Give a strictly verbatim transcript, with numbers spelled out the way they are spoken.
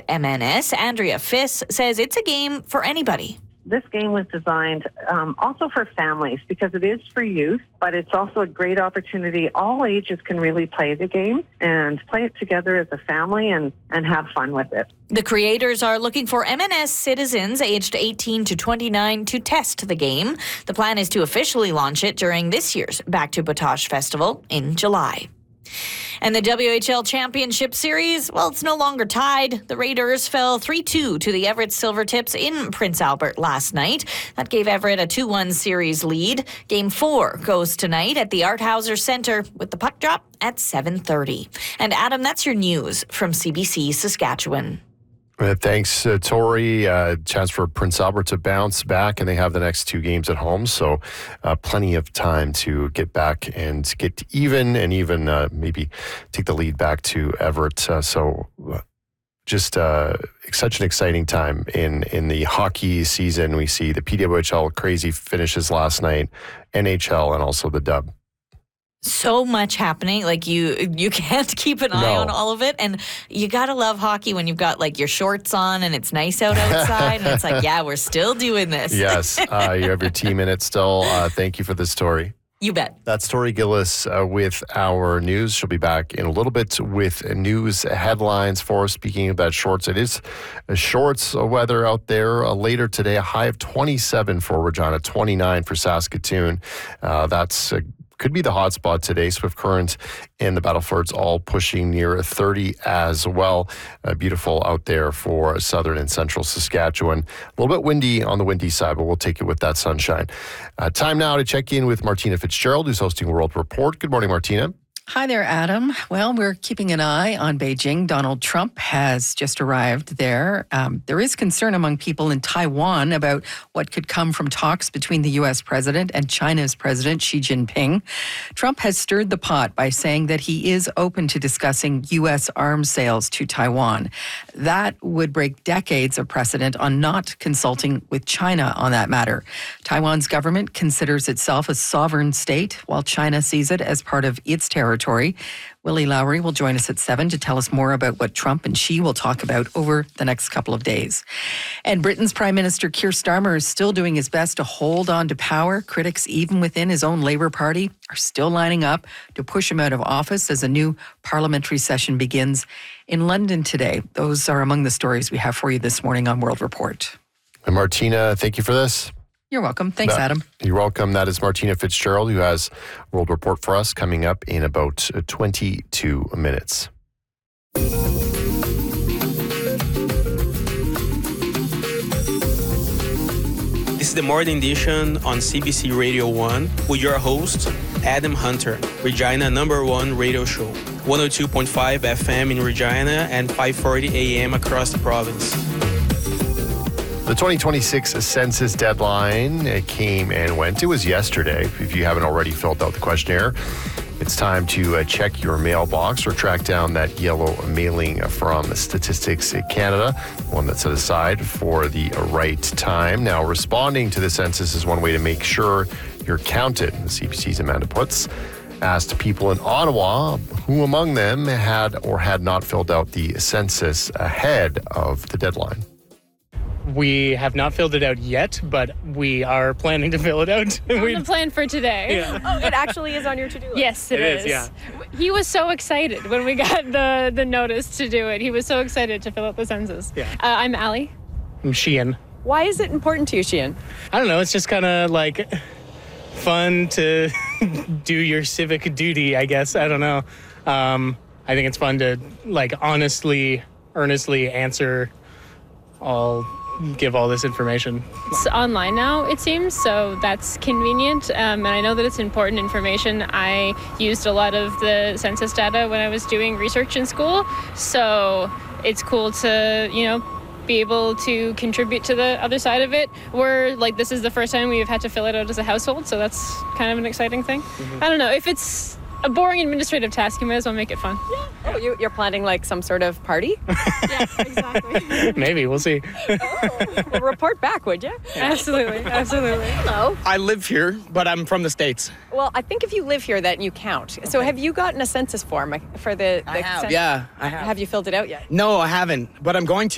M N S, Andrea Fiss, says it's a game for anybody. This game was designed um, also for families because it is for youth, but it's also a great opportunity. All ages can really play the game and play it together as a family and, and have fun with it. The creators are looking for M N S citizens aged eighteen to twenty-nine to test the game. The plan is to officially launch it during this year's Back to Batoche Festival in July. And the W H L Championship Series, well, it's no longer tied. The Raiders fell three two to the Everett Silvertips in Prince Albert last night. That gave Everett a two one series lead. Game four goes tonight at the Art Hauser Centre with the puck drop at seven thirty. And Adam, that's your news from C B C Saskatchewan. Uh, thanks, uh, Tori. Uh, chance for Prince Albert to bounce back, and they have the next two games at home, so uh, plenty of time to get back and get even, and even uh, maybe take the lead back to Everett. Uh, so uh, just uh, such an exciting time in, in the hockey season. We see the P W H L crazy finishes last night, N H L, and also the Dub. So much happening. Like you you can't keep an eye No. on all of it. And you got to love hockey when you've got like your shorts on and it's nice out outside. And it's like, yeah, we're still doing this. Yes, uh, you have your team in it still. Uh, thank you for the story. You bet. That's Tori Gillis uh, with our news. She'll be back in a little bit with news headlines for us. Speaking about shorts, it is uh, shorts weather out there uh, later today. A high of twenty-seven for Regina, twenty-nine for Saskatoon. Uh, that's uh, could be the hot spot today. Swift Current and the Battleford's all pushing near thirty as well. Uh, beautiful out there for southern and central Saskatchewan. A little bit windy on the windy side, but we'll take it with that sunshine. Uh, time now to check in with Martina Fitzgerald, who's hosting World Report. Good morning, Martina. Hi there, Adam. Well, we're keeping an eye on Beijing. Donald Trump has just arrived there. Um, there is concern among people in Taiwan about what could come from talks between the U S president and China's president, Xi Jinping. Trump has stirred the pot by saying that he is open to discussing U S arms sales to Taiwan. That would break decades of precedent on not consulting with China on that matter. Taiwan's government considers itself a sovereign state, while China sees it as part of its territory. Willie Lowry will join us at seven to tell us more about what Trump and Xi will talk about over the next couple of days. And Britain's Prime Minister Keir Starmer is still doing his best to hold on to power. Critics, even within his own Labour Party, are still lining up to push him out of office as a new parliamentary session begins in London today. Those are among the stories we have for you this morning on World Report. And Martina, thank you for this. You're welcome. Thanks, That- Adam. You're welcome. That is Martina Fitzgerald, who has World Report for us coming up in about uh, twenty-two minutes. This is the morning edition on C B C Radio one with your host, Adam Hunter, Regina number one radio show. one oh two point five F M in Regina and five forty A M across the province. The twenty twenty-six census deadline it came and went. It was yesterday. If you haven't already filled out the questionnaire, it's time to uh, check your mailbox or track down that yellow mailing from Statistics Canada, one that's set aside for the right time. Now, responding to the census is one way to make sure you're counted. The C B C's Amanda Putz asked people in Ottawa who among them had or had not filled out the census ahead of the deadline. We have not filled it out yet, but we are planning to fill it out. On We- the plan for today. Yeah. Oh, it actually is on your to-do list. Yes, It it is, is. yeah. He was so excited when we got the, the notice to do it. He was so excited to fill out the census. Yeah. Uh, I'm Allie. I'm Sheehan. Why is it important to you, Sheehan? I don't know, it's just kind of like fun to do your civic duty, I guess. I don't know. Um, I think it's fun to like honestly, earnestly answer all, give all this information. It's online now, it seems, so that's convenient. Um, and I know that it's important information. I used a lot of the census data when I was doing research in school, so it's cool to, you know, be able to contribute to the other side of it. We're like, this is the first time we've had to fill it out as a household, so that's kind of an exciting thing. Mm-hmm. I don't know, if it's a boring administrative task, you might as well make it fun. Yeah. Oh, you, you're planning like some sort of party? Yeah, exactly. Maybe, we'll see. Oh, well, report back, would you? Absolutely, absolutely. Hello. I live here, but I'm from the States. Well, I think if you live here, that you count. So have you gotten a census form for the, the I have. cen- Yeah, I have. Have you filled it out yet? No, I haven't, but I'm going to.